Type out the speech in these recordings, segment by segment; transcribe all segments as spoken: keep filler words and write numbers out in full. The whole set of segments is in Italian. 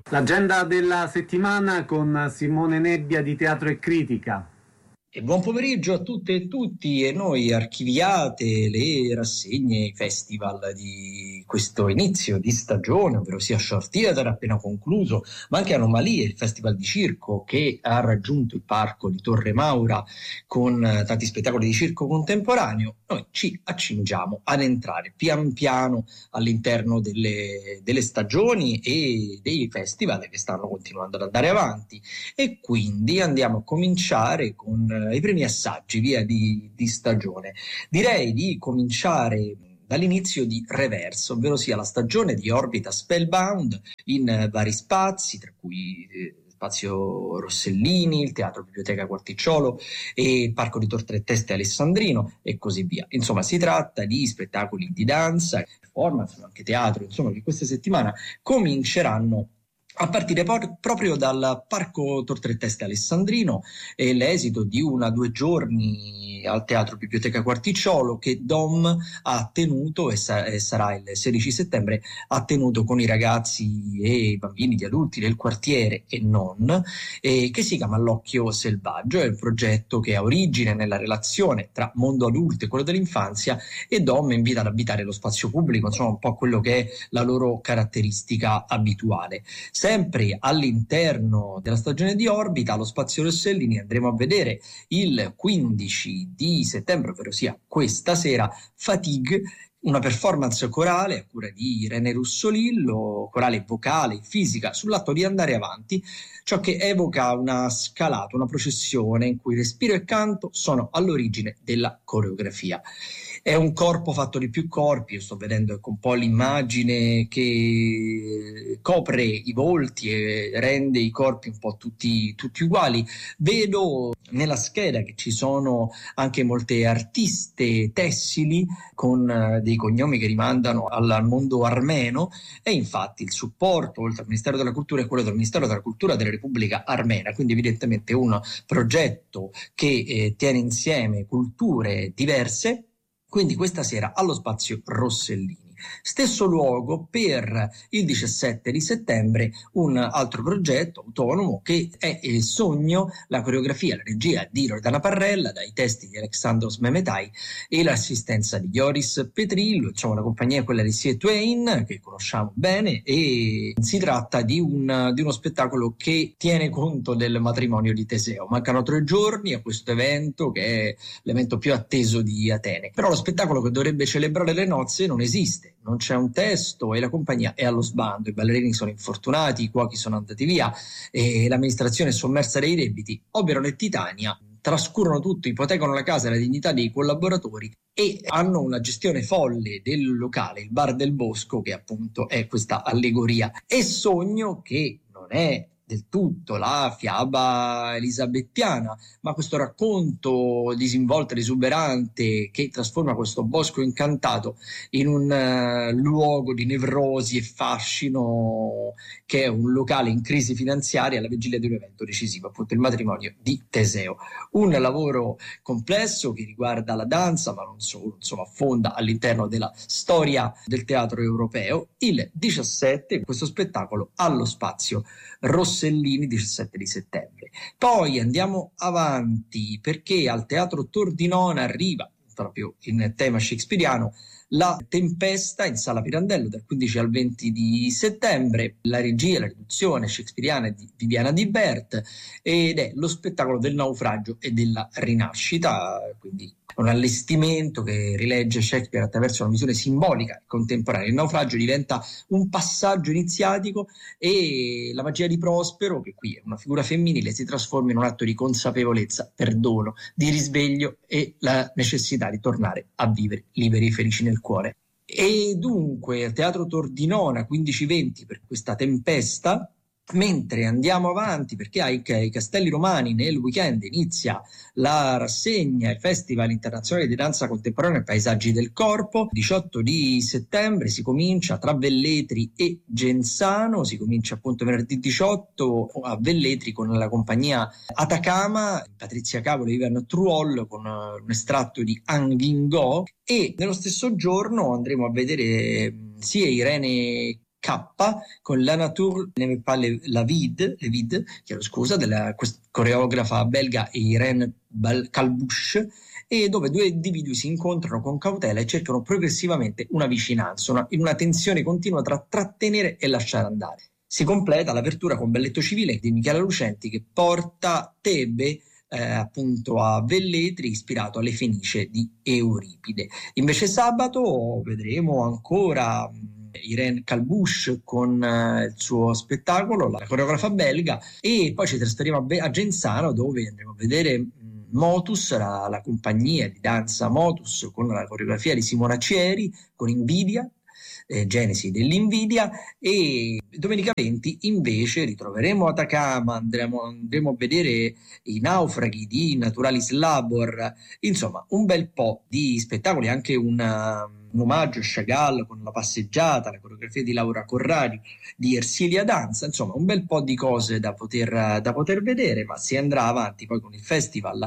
L'agenda della settimana con Simone Nebbia di Teatro e Critica. E buon pomeriggio a tutte e tutti. E noi archiviate le rassegne, i festival di questo inizio di stagione, ovvero sia Short Theater appena concluso, ma anche Anomalie, il festival di circo che ha raggiunto il parco di Torre Maura con tanti spettacoli di circo contemporaneo. Noi ci accingiamo ad entrare pian piano all'interno delle, delle stagioni e dei festival che stanno continuando ad andare avanti, e quindi andiamo a cominciare con i primi assaggi via di, di stagione. Direi di cominciare dall'inizio di Reverso, ovvero sia la stagione di Orbita Spellbound in vari spazi, tra cui eh, Spazio Rossellini, il Teatro Biblioteca Quarticciolo e il Parco di Tor Tre Teste Alessandrino e così via. Insomma, si tratta di spettacoli di danza, performance, ma anche teatro, insomma, che questa settimana cominceranno a partire por- proprio dal Parco Tor Tre Teste Alessandrino, e l'esito di una due giorni al Teatro Biblioteca Quarticciolo che Dom ha tenuto, e, sa- e sarà il sedici settembre, ha tenuto con i ragazzi e i bambini, gli adulti del quartiere e non, e che si chiama L'Occhio Selvaggio. È un progetto che ha origine nella relazione tra mondo adulto e quello dell'infanzia, e Dom invita ad abitare lo spazio pubblico, insomma un po' quello che è la loro caratteristica abituale. Sempre all'interno della stagione di Orbita, allo Spazio Rossellini, andremo a vedere il quindici di settembre, ovvero sia questa sera, Fatigue, una performance corale a cura di Irene Russolillo, corale vocale e fisica sull'atto di andare avanti, ciò che evoca una scalata, una processione in cui respiro e canto sono all'origine della coreografia. È un corpo fatto di più corpi. Io sto vedendo ecco, un po' l'immagine che copre i volti e rende i corpi un po' tutti, tutti uguali. Vedo nella scheda che ci sono anche molte artiste tessili con uh, dei cognomi che rimandano al mondo armeno, e infatti il supporto oltre al Ministero della Cultura è quello del Ministero della Cultura della Repubblica Armena, quindi evidentemente un progetto che eh, tiene insieme culture diverse. Quindi questa sera allo Spazio Rossellini. Stesso luogo per il diciassette di settembre un altro progetto autonomo che è il Sogno, la coreografia, la regia di Loredana Parrella, dai testi di Alexandros Memetai e l'assistenza di Ioris Petrillo, insomma una compagnia, quella di Sie Twain, che conosciamo bene, e si tratta di, un, di uno spettacolo che tiene conto del matrimonio di Teseo. Mancano tre giorni a questo evento, che è l'evento più atteso di Atene, però lo spettacolo che dovrebbe celebrare le nozze non esiste. Non c'è un testo e la compagnia è allo sbando, i ballerini sono infortunati, i cuochi sono andati via e l'amministrazione è sommersa dai debiti. Oberon e Titania trascurano tutto, ipotecano la casa e la dignità dei collaboratori e hanno una gestione folle del locale, il Bar del Bosco, che appunto è questa allegoria. E Sogno, che non è del tutto la fiaba elisabettiana, ma questo racconto disinvolto ed esuberante che trasforma questo bosco incantato in un uh, luogo di nevrosi e fascino, che è un locale in crisi finanziaria alla vigilia di un evento decisivo, appunto il matrimonio di Teseo. Un lavoro complesso che riguarda la danza, ma non solo, insomma affonda all'interno della storia del teatro europeo. Il diciassette questo spettacolo allo Spazio Rossellini, diciassette di settembre. Poi andiamo avanti perché al Teatro Tordinona arriva, proprio in tema shakespeariano, La Tempesta in Sala Pirandello dal quindici al venti di settembre, la regia e la riduzione shakespeariana di Viviana Di Bert, ed è lo spettacolo del naufragio e della rinascita, quindi un allestimento che rilegge Shakespeare attraverso una visione simbolica e contemporanea. Il naufragio diventa un passaggio iniziatico e la magia di Prospero, che qui è una figura femminile, si trasforma in un atto di consapevolezza, perdono, di risveglio e la necessità di tornare a vivere liberi e felici nel cuore. E dunque al Teatro Tordinona quindici venti per questa Tempesta. Mentre andiamo avanti perché ai, ai Castelli Romani nel weekend inizia la rassegna, il Festival Internazionale di Danza Contemporanea e Paesaggi del Corpo. diciotto di settembre si comincia tra Velletri e Genzano, si comincia appunto venerdì diciotto a Velletri con la compagnia Atacama, Patrizia Cavolo e Ivan Truol con un estratto di Angingo, e nello stesso giorno andremo a vedere sia Irene K, con La Nature n'avait pas la vide, le vide, chiedo scusa, della coreografa belga Irene Calbush, e dove due individui si incontrano con cautela e cercano progressivamente una vicinanza, una, in una tensione continua tra trattenere e lasciare andare. Si completa l'apertura con Balletto Civile di Michela Lucenti, che porta Tebe eh, appunto a Velletri, ispirato alle Fenice di Euripide. Invece sabato vedremo ancora Irene Calbush con uh, il suo spettacolo, la coreografa belga, e poi ci trasferiamo a, Be- a Genzano, dove andremo a vedere mh, Motus, la, la compagnia di danza Motus, con la coreografia di Simona Cieri, con Invidia, eh, Genesi dell'Invidia. E domenica venti invece ritroveremo Atacama, andremo, andremo a vedere i Naufraghi di Naturalis Labor, insomma un bel po' di spettacoli, anche una un omaggio a Chagall con La passeggiata, la coreografia di Laura Corradi, di Ersilia Danza, insomma un bel po' di cose da poter, da poter vedere, ma si andrà avanti poi con il festival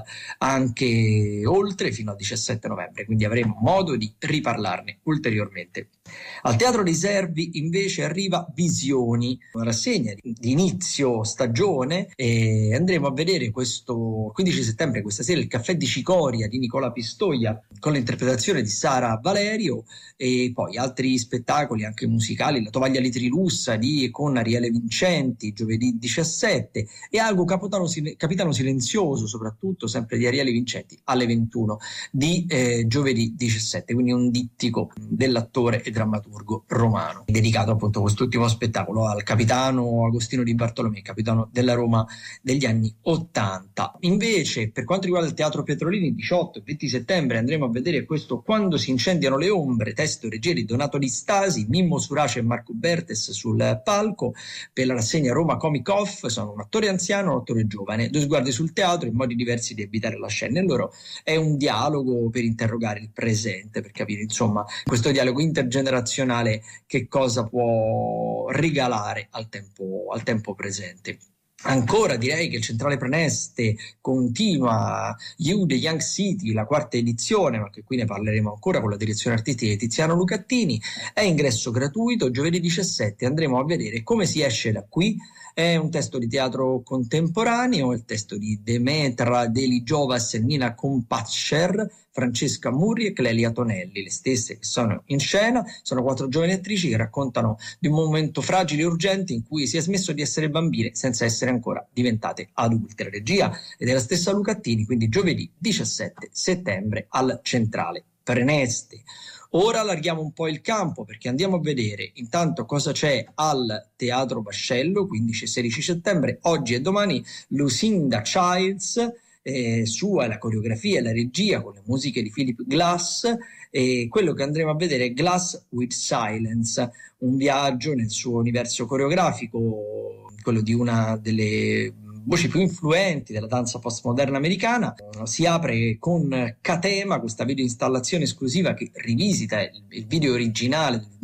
anche oltre, fino al diciassette novembre, quindi avremo modo di riparlarne ulteriormente. Al Teatro dei Servi invece arriva Visioni, una rassegna di, di inizio stagione, e andremo a vedere questo quindici settembre, questa sera, il Caffè di Cicoria di Nicola Pistoia con l'interpretazione di Sara Valerio, e poi altri spettacoli anche musicali, La tovaglia di Trilussa di con Ariele Vincenti giovedì diciassette, e Algo Capitano, Capitano Silenzioso, soprattutto sempre di Ariele Vincenti, alle ventuno di eh, giovedì diciassette, quindi un dittico dell'attore e drammaturgo romano, dedicato appunto a quest'ultimo spettacolo al capitano Agostino Di Bartolomei, capitano della Roma degli anni ottanta. Invece per quanto riguarda il Teatro Petrolini, diciotto e venti settembre andremo a vedere questo Quando si incendiano le ombre, testo e regia di Donato Di Stasi, Mimmo Surace e Marco Bertes sul palco. Per la rassegna Roma Comic Off sono un attore anziano e un attore giovane, due sguardi sul teatro in modi diversi di abitare la scena, e loro è un dialogo per interrogare il presente, per capire insomma questo dialogo intergenerazionale che cosa può regalare al tempo, al tempo presente. Ancora direi che il Centrale Preneste continua You the Young City, la quarta edizione, ma che qui ne parleremo ancora, con la direzione artistica di Tiziano Lucattini. È ingresso gratuito, giovedì diciassette andremo a vedere Come si esce da qui. È un testo di teatro contemporaneo, il testo di Demetra Deli Giovas e Nina Compascer, Francesca Murri e Clelia Tonelli, le stesse che sono in scena. Sono quattro giovani attrici che raccontano di un momento fragile e urgente in cui si è smesso di essere bambine senza essere ancora diventate adulte. La regia è della stessa Lucattini, quindi giovedì diciassette settembre al Centrale Preneste. Ora allarghiamo un po' il campo, perché andiamo a vedere intanto cosa c'è al Teatro Vascello, quindici e sedici settembre, oggi e domani. Lucinda Childs, eh, sua la coreografia e la regia con le musiche di Philip Glass, e quello che andremo a vedere è Glass with Silence, un viaggio nel suo universo coreografico, quello di una delle voci più influenti della danza postmoderna americana. Si apre con Catema, questa video installazione esclusiva che rivisita il, il video originale del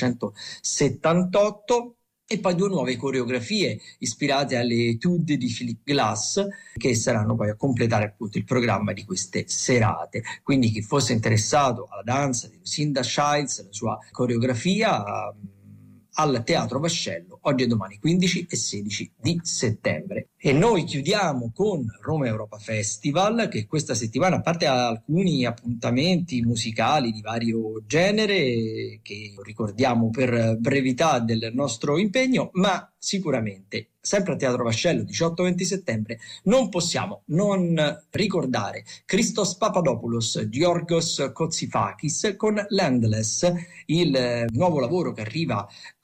millenovecentosettantotto, e poi due nuove coreografie ispirate alle Etude di Philip Glass, che saranno poi a completare appunto il programma di queste serate. Quindi chi fosse interessato alla danza di Lucinda Childs, la sua coreografia, al Teatro Vascello oggi e domani, quindici e sedici di settembre. E noi chiudiamo con Roma Europa Festival, che questa settimana, a parte alcuni appuntamenti musicali di vario genere che ricordiamo per brevità del nostro impegno, ma sicuramente sempre a Teatro Vascello diciotto venti settembre non possiamo non ricordare Christos Papadopoulos, Giorgos Kotsifakis con Landless, il nuovo lavoro che arriva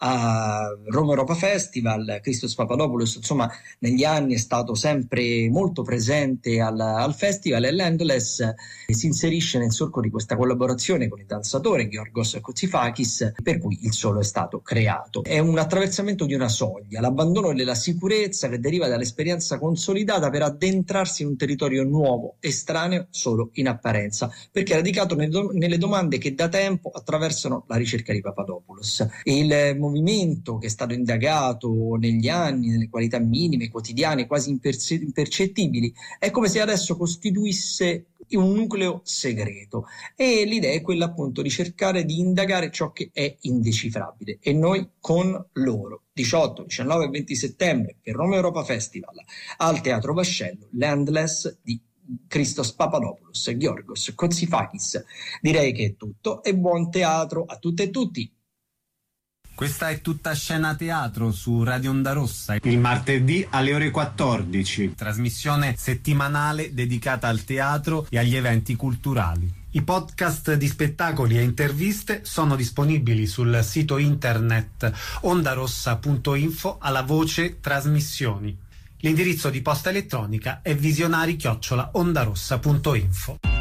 a Roma Europa Festival. Christos Papadopoulos insomma negli anni è stato sempre molto presente al, al festival, e Landless si inserisce nel solco di questa collaborazione con il danzatore Giorgos Kotsifakis, per cui il solo è stato creato. È un attraversamento di una soglia, l'abbandono della sicurezza che deriva dall'esperienza consolidata per addentrarsi in un territorio nuovo, estraneo solo in apparenza, perché è radicato nel do- nelle domande che da tempo attraversano la ricerca di Papadopoulos. Il movimento che è stato indagato negli anni, nelle qualità minime, quotidiane, quasi imperce- impercettibili, è come se adesso costituisse un nucleo segreto, e l'idea è quella appunto di cercare di indagare ciò che è indecifrabile, e noi con loro. diciotto, diciannove e venti settembre per Roma Europa Festival al Teatro Vascello, Landless di Christos Papadopoulos e Giorgos Kotsifakis. Direi che è tutto e buon teatro a tutte e tutti. Questa è Tutta Scena Teatro su Radio Onda Rossa. Il martedì alle ore quattordici. Trasmissione settimanale dedicata al teatro e agli eventi culturali. I podcast di spettacoli e interviste sono disponibili sul sito internet ondarossa punto info alla voce trasmissioni. L'indirizzo di posta elettronica è visionari chiocciola ondarossa punto info.